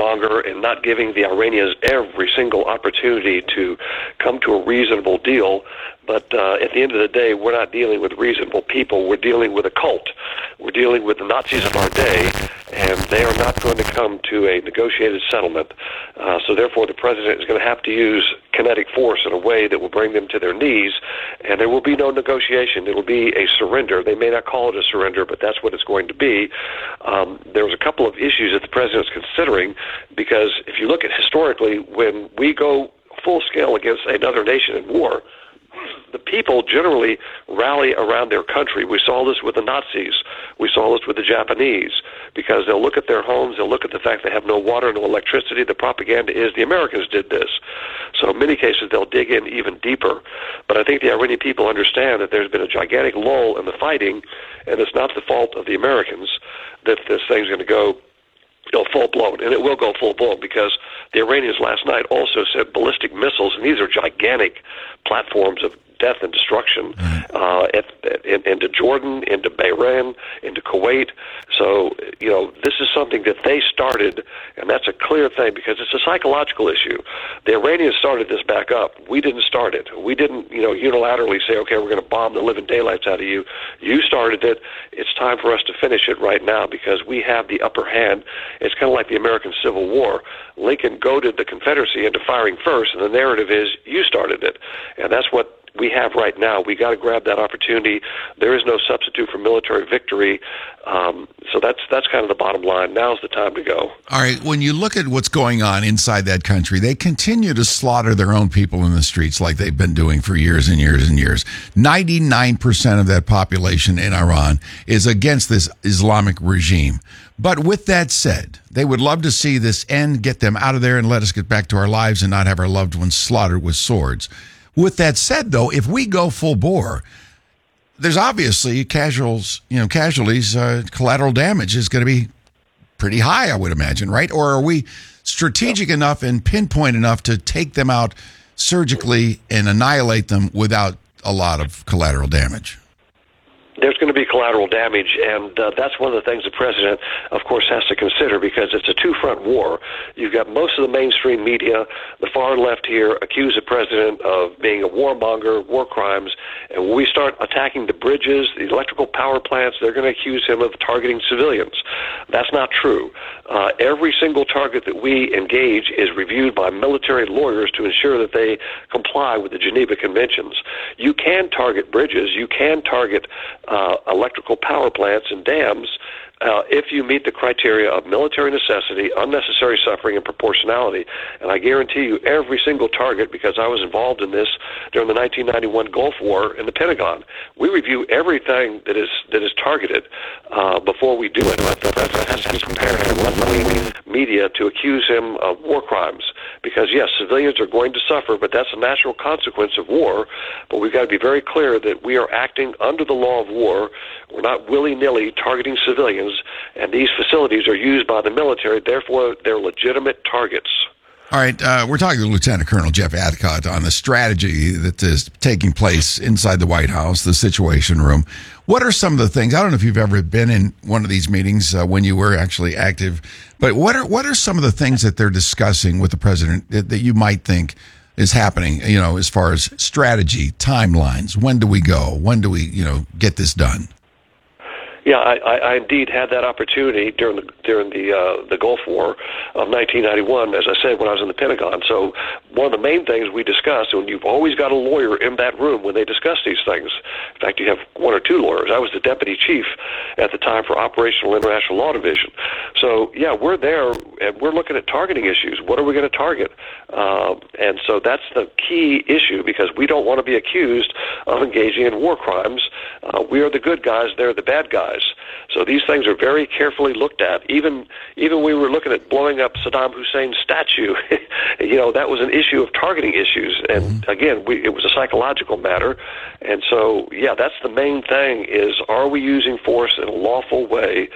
warmonger and not giving the Iranians every single opportunity to come to a reasonable deal. But at the end of the day, we're not dealing with reasonable people. We're dealing with a cult. We're dealing with the Nazis of our day, and they are not going to come to a negotiated settlement. So therefore, the president is going to have to use kinetic force in a way that will bring them to their knees, and there will be no negotiation. It will be a surrender. They may not call it a surrender, but that's what it's going to be. There's a couple of issues that the president's considering, because if you look at historically, when we go full scale against another nation in war, the people generally rally around their country. We saw this with the Nazis. We saw this with the Japanese, because they'll look at their homes, they'll look at the fact they have no water, no electricity. The propaganda is the Americans did this. So in many cases, they'll dig in even deeper. But I think the Iranian people understand that there's been a gigantic lull in the fighting, and it's not the fault of the Americans that this thing's going to go full-blown, and it will go full-blown, because the Iranians last night also sent ballistic missiles, and these are gigantic platforms of death and destruction into Jordan, into Bahrain, into Kuwait. So, this is something that they started, and that's a clear thing, because it's a psychological issue. The Iranians started this back up. We didn't start it. We didn't, unilaterally say, okay, we're going to bomb the living daylights out of you. You started it. It's time for us to finish it right now, because we have the upper hand. It's kind of like the American Civil War. Lincoln goaded the Confederacy into firing first, and the narrative is, you started it. And that's what we have right now. We got to grab that opportunity. There is no substitute for military victory. So that's kind of the bottom line. Now's the time to go. All right. When you look at what's going on inside that country, they continue to slaughter their own people in the streets like they've been doing for years and years and years. 99% of that population in Iran is against this Islamic regime. But with that said, they would love to see this end, get them out of there, and let us get back to our lives and not have our loved ones slaughtered with swords. With that said, though, if we go full bore, there's obviously casualties, collateral damage is going to be pretty high, I would imagine, right? Or are we strategic enough and pinpoint enough to take them out surgically and annihilate them without a lot of collateral damage? There's going to be collateral damage, and that's one of the things the president, of course, has to consider, because it's a two-front war. You've got most of the mainstream media, the far left here, accuse the president of being a warmonger, war crimes, and when we start attacking the bridges, the electrical power plants, they're going to accuse him of targeting civilians. That's not true. Every single target that we engage is reviewed by military lawyers to ensure that they comply with the Geneva Conventions. You can target bridges, you can target electrical power plants and dams if you meet the criteria of military necessity, unnecessary suffering, and proportionality. And I guarantee you, every single target, because I was involved in this during the 1991 Gulf War in the Pentagon, we review everything that is targeted before we do it. The president has to be compared to left-wing media to accuse him of war crimes, because yes, civilians are going to suffer, but that's a natural consequence of war. But we've got to be very clear that we are acting under the law of war. We're not willy-nilly targeting civilians, and these facilities are used by the military, therefore they're legitimate targets. All right, we're talking to Lieutenant Colonel Jeff Adcock on the strategy that is taking place inside the White House, the Situation Room. What are some of the things, I don't know if you've ever been in one of these meetings when you were actually active, but what are some of the things that they're discussing with the president that you might think is happening, as far as strategy, timelines? When do we go? When do we, get this done? Yeah, I indeed had that opportunity during the Gulf War of 1991, as I said, when I was in the Pentagon. So one of the main things we discussed, and you've always got a lawyer in that room when they discuss these things. In fact, you have one or two lawyers. I was the deputy chief at the time for Operational International Law Division. So, yeah, we're there, and we're looking at targeting issues. What are we going to target? And so that's the key issue, because we don't want to be accused of engaging in war crimes. We are the good guys. They're the bad guys. So these things are very carefully looked at. Even we were looking at blowing up Saddam Hussein's statue. That was an issue of targeting issues. And again, it was a psychological matter. And so, yeah, that's the main thing is, are we using force in a lawful way?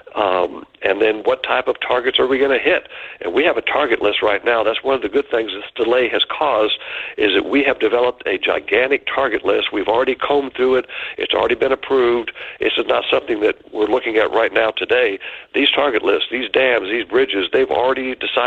And then what type of targets are we going to hit? And we have a target list right now. That's one of the good things this delay has caused, is that we have developed a gigantic target list. We've already combed through it. It's already been approved. This is not something that we're looking at right now today. These target lists, these dams, these bridges, they've already decided